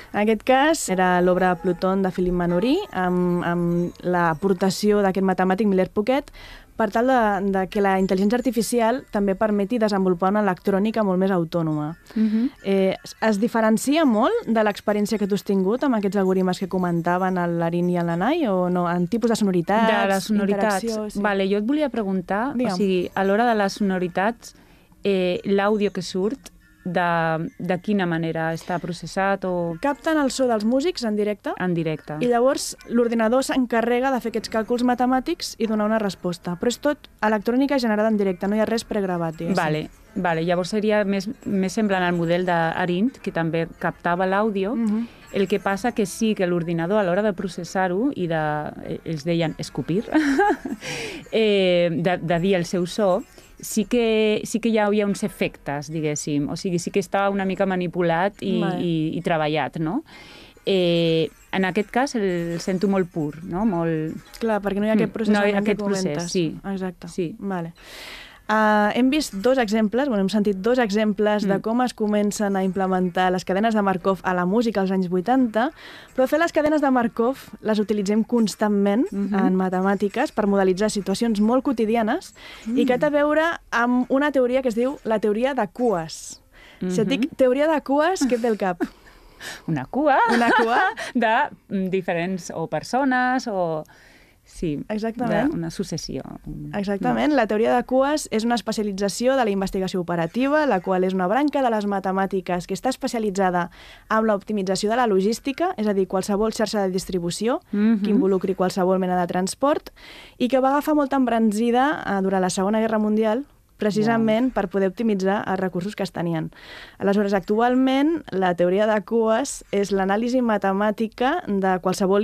En aquest cas, era l'obra Plutón de Philippe Manoury, amb l'aportació d'aquest matemàtic Miller Pocket, per tal de que la intel·ligència artificial també permeti desenvolupar una electrònica molt més autònoma. Es diferencia molt de l'experiència que tu has tingut amb aquests algoritmes que comentaven l'Arin i l'Anai, o no? En tipus de sonoritats, de les sonoritats. interacció... Sí. Vale, jo et volia preguntar, Digue'm. o sigui, a l'hora de les sonoritats, l'àudio que surt, de quina manera està processat o Capten el so dels músics en directe en directe? i llavors l'ordinador s'encarrega de fer aquests càlculs matemàtics i donar una resposta. Però és tot electrònica generada en directe, no hi ha res pregravat, diguéssim. Vale. Llavors seria més semblant al model d'Arin, que també captava l'àudio. El que passa que sí que l'ordinador, a l'hora de processar-ho, i ells deien escopir, de dir el seu so, sí que hi havia uns efectes, diguéssim. O sigui, sí que estava una mica manipulat i treballat, no? En aquest cas el sento molt pur, no? Molt... Clar, perquè no hi ha aquest processament que comentes. Procés, sí. Exacte. Sí. Vale. Hem vist hem sentit dos exemples de com es comencen a implementar les cadenes de Markov a la música als anys 80, però fer les cadenes de Markov les utilitzem constantment en matemàtiques per modelitzar situacions molt quotidianes i que té a veure amb una teoria que es diu la teoria de cues. Si et dic teoria de cues, què et ve al cap? Una cua. Una cua? De diferents o persones o... Sí, exactament. Una successió. Exactament. La teoria de cues és una especialització de la investigació operativa, la qual és una branca de les matemàtiques que està especialitzada en l'optimització de la logística, és a dir, qualsevol xarxa de distribució que involucri qualsevol mena de transport, i que va agafar molta embranzida durant la Segona Guerra Mundial, precisament per poder optimitzar els recursos que es tenien. Aleshores, actualment, la teoria de cues és l'anàlisi matemàtica de qualsevol